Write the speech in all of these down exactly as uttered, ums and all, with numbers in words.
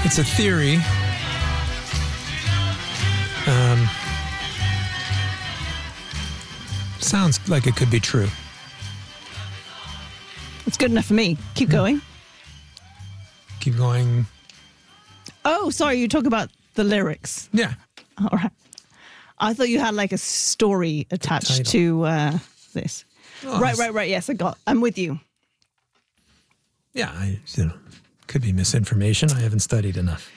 It's a theory. Um, sounds like it could be true. It's good enough for me. Keep going. Keep going. Oh, sorry. You talk about the lyrics. Yeah. All right. I thought you had like a story attached to uh, this. Oh, right, right, right. Yes, I got. I'm with you. Yeah, I, you know, could be misinformation. I haven't studied enough.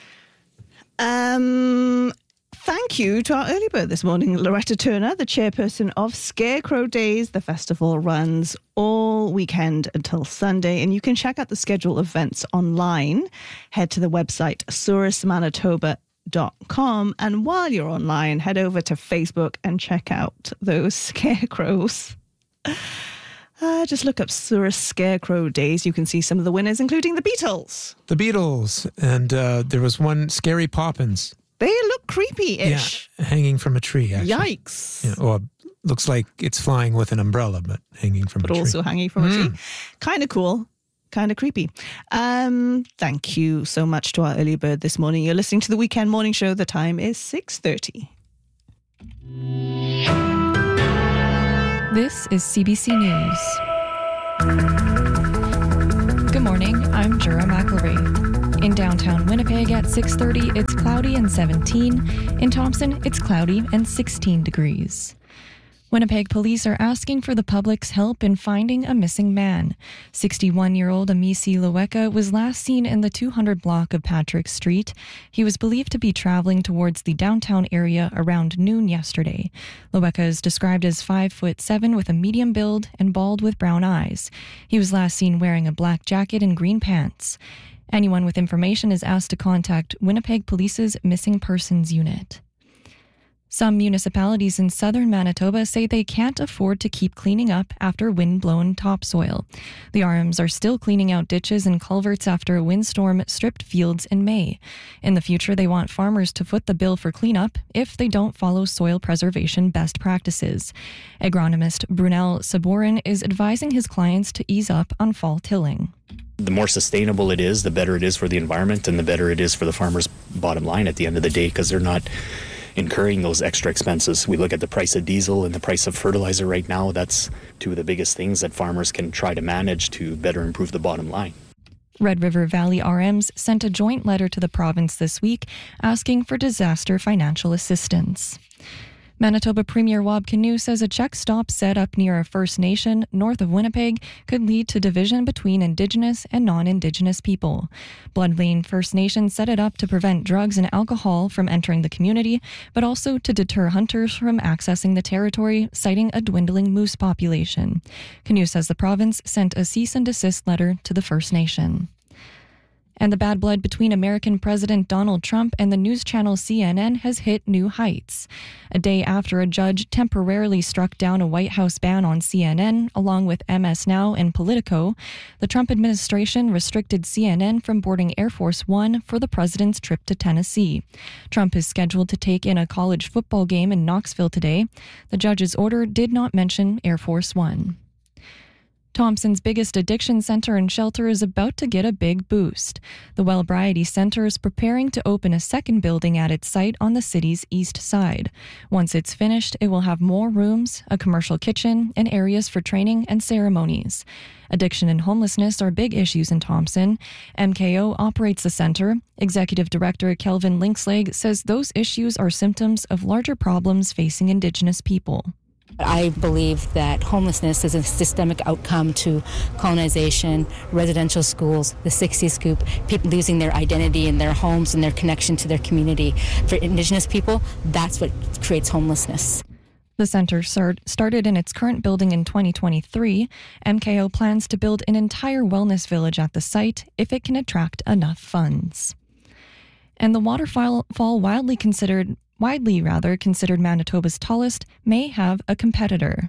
Um, thank you to our early bird this morning, Loretta Turner, the chairperson of Scarecrow Days. The festival runs all weekend until Sunday, and you can check out the schedule of events online. Head to the website Souris Manitoba dot com, and while you're online, head over to Facebook and check out those scarecrows. Uh, just look up Souris Scarecrow Days. You can see some of the winners, including the Beatles. The Beatles. And uh, there was one, Scary Poppins. They look creepy-ish. Yeah, hanging from a tree, actually. Yikes. Yeah, or looks like it's flying with an umbrella, but hanging from but a tree. But also hanging from mm. a tree. Kind of cool. Kind of creepy. Um, thank you so much to our early bird this morning. You're listening to the Weekend Morning Show. The time is six thirty. This is C B C News. Good morning, I'm Jura McElray. In downtown Winnipeg at six thirty, it's cloudy and seventeen. In Thompson, it's cloudy and sixteen degrees. Winnipeg police are asking for the public's help in finding a missing man. sixty-one-year-old Amisi Leweka was last seen in the two hundred block of Patrick Street. He was believed to be traveling towards the downtown area around noon yesterday. Leweka is described as five foot seven with a medium build and bald with brown eyes. He was last seen wearing a black jacket and green pants. Anyone with information is asked to contact Winnipeg Police's Missing Persons Unit. Some municipalities in southern Manitoba say they can't afford to keep cleaning up after wind-blown topsoil. The R Ms are still cleaning out ditches and culverts after a windstorm stripped fields in May. In the future, they want farmers to foot the bill for cleanup if they don't follow soil preservation best practices. Agronomist Brunel Saborin is advising his clients to ease up on fall tilling. The more sustainable it is, the better it is for the environment and the better it is for the farmer's bottom line at the end of the day, because they're not incurring those extra expenses. We look at the price of diesel and the price of fertilizer right now. That's two of the biggest things that farmers can try to manage to better improve the bottom line. Red River Valley R Ms sent a joint letter to the province this week asking for disaster financial assistance. Manitoba Premier Wab Kinew says a check stop set up near a First Nation north of Winnipeg could lead to division between Indigenous and non-Indigenous people. Blood Lane First Nation set it up to prevent drugs and alcohol from entering the community, but also to deter hunters from accessing the territory, citing a dwindling moose population. Kinew says the province sent a cease and desist letter to the First Nation. And the bad blood between American President Donald Trump and the news channel C N N has hit new heights. A day after a judge temporarily struck down a White House ban on C N N, along with M S Now and Politico, the Trump administration restricted C N N from boarding Air Force One for the president's trip to Tennessee. Trump is scheduled to take in a college football game in Knoxville today. The judge's order did not mention Air Force One. Thompson's biggest addiction center and shelter is about to get a big boost. The Wellbriety Center is preparing to open a second building at its site on the city's east side. Once it's finished, it will have more rooms, a commercial kitchen, and areas for training and ceremonies. Addiction and homelessness are big issues in Thompson. M K O operates the center. Executive Director Kelvin Linksleg says those issues are symptoms of larger problems facing Indigenous people. I believe that homelessness is a systemic outcome to colonization, residential schools, the sixties scoop, people losing their identity in their homes and their connection to their community. For Indigenous people, that's what creates homelessness. The center started in its current building in twenty twenty-three. M K O plans to build an entire wellness village at the site if it can attract enough funds. And the waterfall wildly considered widely rather considered Manitoba's tallest, may have a competitor.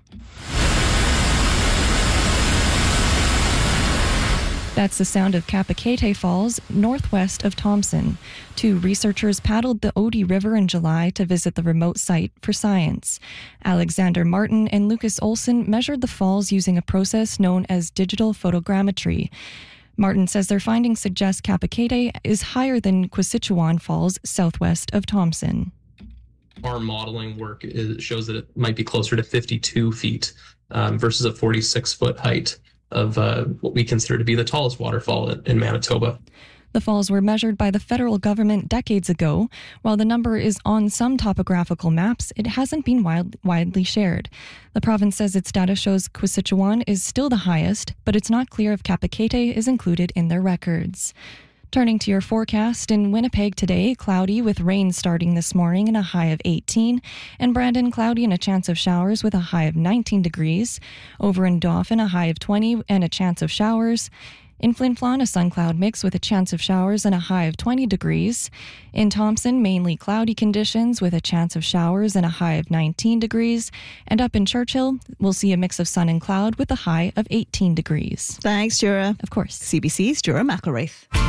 That's the sound of Kapakete Falls, northwest of Thompson. Two researchers paddled the Odie River in July to visit the remote site for science. Alexander Martin and Lucas Olson measured the falls using a process known as digital photogrammetry. Martin says their findings suggest Kapakete is higher than Quisichuan Falls, southwest of Thompson. Our modeling work is, shows that it might be closer to fifty-two feet um, versus a forty-six foot height of uh, what we consider to be the tallest waterfall in, in Manitoba. The falls were measured by the federal government decades ago. While the number is on some topographical maps, it hasn't been wild, widely shared. The province says its data shows Quisichuan is still the highest, but it's not clear if Kapakete is included in their records. Turning to your forecast, in Winnipeg today, cloudy with rain starting this morning and a high of eighteen. In Brandon, cloudy and a chance of showers with a high of nineteen degrees. Over in Dauphin, a high of twenty and a chance of showers. In Flin Flon, a sun cloud mix with a chance of showers and a high of twenty degrees. In Thompson, mainly cloudy conditions with a chance of showers and a high of nineteen degrees. And up in Churchill, we'll see a mix of sun and cloud with a high of eighteen degrees. Thanks, Jura. Of course. C B C's Jura McElraith.